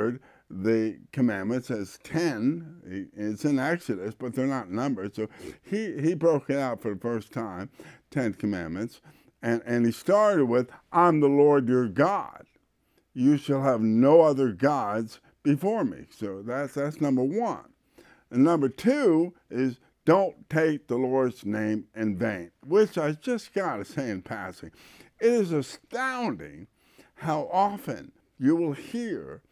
numbered the commandments as 10. It's in Exodus, but they're not numbered. So he broke it out for the first time, 10 commandments. And he started with, I'm the Lord your God. You shall have no other gods before me. So that's number one. And number two is, don't take the Lord's name in vain, which I just got to say in passing. It is astounding how often you will hear